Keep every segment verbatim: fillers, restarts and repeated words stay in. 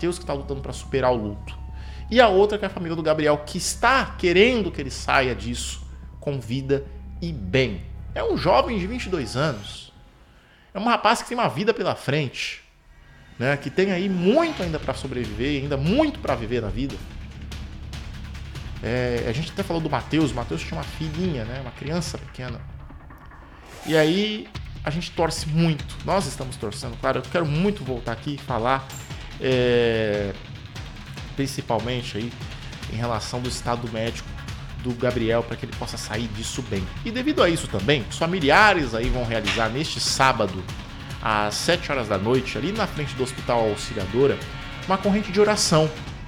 Matheus, que está lutando para superar o luto. E a outra que é a família do Gabriel, que está querendo que ele saia disso com vida e bem. É um jovem de vinte e dois anos. É um rapaz que tem uma vida pela frente, né? Que tem aí muito ainda para sobreviver, ainda muito para viver na vida. É, a gente até falou do Matheus. O Matheus tinha uma filhinha, né? Uma criança pequena. E aí a gente torce muito. Nós estamos torcendo, claro. Eu quero muito voltar aqui e falar... É, principalmente aí em relação do estado médico do Gabriel, para que ele possa sair disso bem. E devido a isso também, os familiares aí vão realizar neste sábado, às sete horas da noite, ali na frente do Hospital Auxiliadora, uma corrente de oração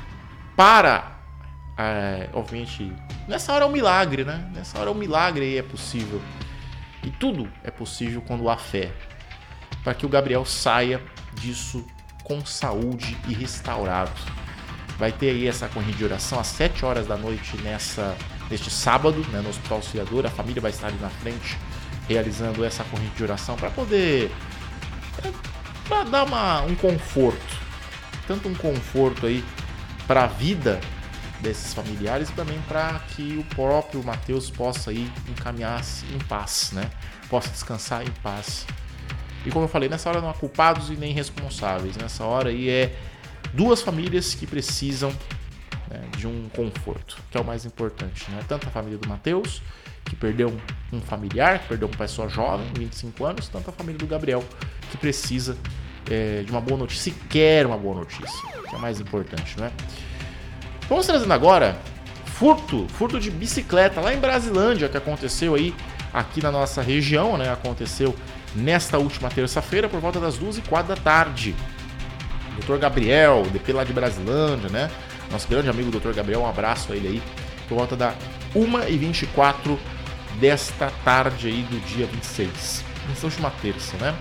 para, é, obviamente, nessa hora é um milagre, né? Nessa hora é um milagre e é possível. E tudo é possível quando há fé, para que o Gabriel saia disso com saúde e restaurado. Vai ter aí essa corrente de oração às sete horas da noite nessa, neste sábado, né, no Hospital Auxiliadora. A família vai estar ali na frente realizando essa corrente de oração para poder é, para dar uma, um conforto, tanto um conforto aí para a vida desses familiares e também para que o próprio Matheus possa aí encaminhar-se em paz, né? Possa descansar em paz. E como eu falei, nessa hora não há culpados e nem responsáveis. Nessa hora aí é duas famílias que precisam, né, de um conforto, que é o mais importante, né? Tanto a família do Matheus, que perdeu um familiar, que perdeu uma pessoa jovem, vinte e cinco anos, tanto a família do Gabriel, que precisa é, de uma boa notícia, se quer uma boa notícia, que é o mais importante, né? Vamos trazendo agora furto, furto de bicicleta lá em Brasilândia, que aconteceu aí aqui na nossa região, né? Aconteceu nesta última terça-feira, por volta das duas e quatro da tarde. doutor Gabriel, D P lá de Brasilândia, né? Nosso grande amigo doutor Gabriel, um abraço a ele aí. Por volta da uma e vinte e quatro desta tarde aí do dia vinte e seis. Nessa última terça, né?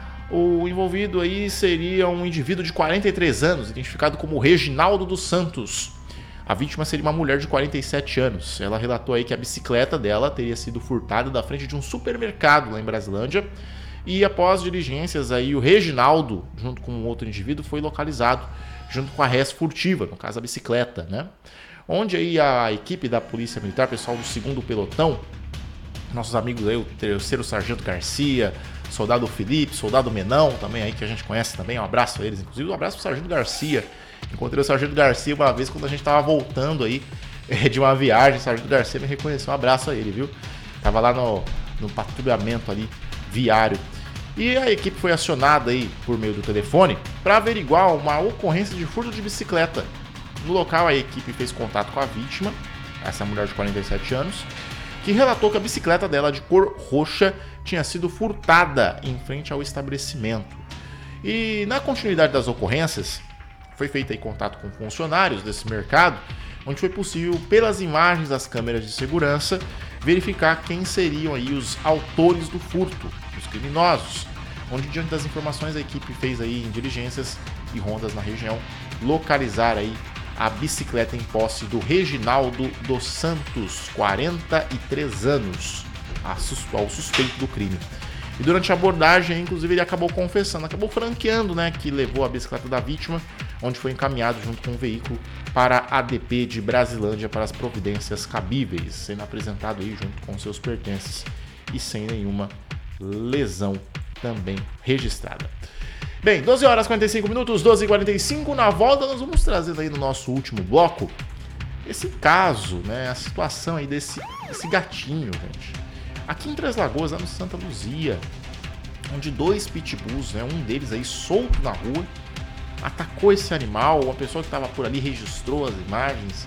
O envolvido aí seria um indivíduo de quarenta e três anos, identificado como Reginaldo dos Santos. A vítima seria uma mulher de quarenta e sete anos. Ela relatou aí que a bicicleta dela teria sido furtada da frente de um supermercado lá em Brasilândia. E após diligências aí, o Reginaldo, junto com um outro indivíduo, foi localizado junto com a res furtiva, no caso a bicicleta, né? Onde aí a equipe da Polícia Militar, pessoal do segundo pelotão, nossos amigos aí, o terceiro Sargento Garcia, soldado Felipe, soldado Menão, também aí que a gente conhece também, um abraço a eles, inclusive um abraço pro Sargento Garcia. Encontrei o Sargento Garcia uma vez quando a gente tava voltando aí de uma viagem. O Sargento Garcia me reconheceu, um abraço a ele, viu? Tava lá no, no patrulhamento ali viário. E a equipe foi acionada aí por meio do telefone para averiguar uma ocorrência de furto de bicicleta. No local, a equipe fez contato com a vítima, essa mulher de quarenta e sete anos, que relatou que a bicicleta dela de cor roxa tinha sido furtada em frente ao estabelecimento. E na continuidade das ocorrências, foi feito aí contato com funcionários desse mercado, onde foi possível, pelas imagens das câmeras de segurança, verificar quem seriam aí os autores do furto, os criminosos, onde diante das informações a equipe fez aí em diligências e rondas na região, localizar aí a bicicleta em posse do Reginaldo dos Santos, quarenta e três anos, ao suspeito do crime. E durante a abordagem, inclusive, ele acabou confessando, acabou franqueando, né, que levou a bicicleta da vítima, onde foi encaminhado junto com o veículo para a D P de Brasilândia para as providências cabíveis, sendo apresentado aí junto com seus pertences e sem nenhuma lesão também registrada. Bem, doze horas e quarenta e cinco minutos, doze e quarenta e cinco, na volta nós vamos trazer aí no nosso último bloco esse caso, né, a situação aí desse, desse gatinho, gente. Aqui em Três Lagoas, lá no Santa Luzia, onde dois pitbulls, né, um deles aí solto na rua, atacou esse animal, uma pessoa que estava por ali registrou as imagens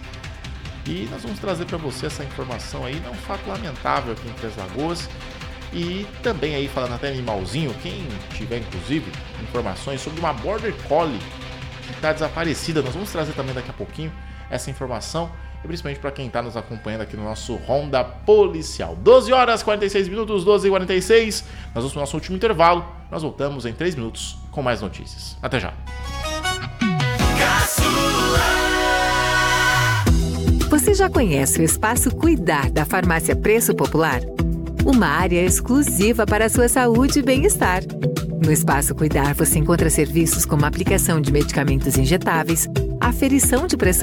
e nós vamos trazer para você essa informação aí, é um fato lamentável aqui em Três Lagoas. E também aí falando até animalzinho, quem tiver inclusive informações sobre uma Border Collie que está desaparecida, nós vamos trazer também daqui a pouquinho essa informação, e principalmente para quem está nos acompanhando aqui no nosso Ronda Policial. doze horas e quarenta e seis minutos, doze e quarenta e seis, nós vamos para o nosso último intervalo, nós voltamos em três minutos com mais notícias. Até já! Você já conhece o Espaço Cuidar da Farmácia Preço Popular? Uma área exclusiva para a sua saúde e bem-estar. No Espaço Cuidar você encontra serviços como aplicação de medicamentos injetáveis, aferição de pressão